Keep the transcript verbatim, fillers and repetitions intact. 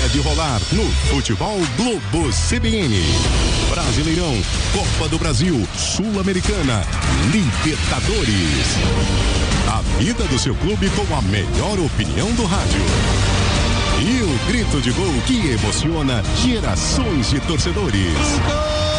é de rolar no Futebol Globo C B N. Brasileirão, Copa do Brasil, Sul-Americana, Libertadores. A vida do seu clube com a melhor opinião do rádio. E o grito de gol que emociona gerações de torcedores.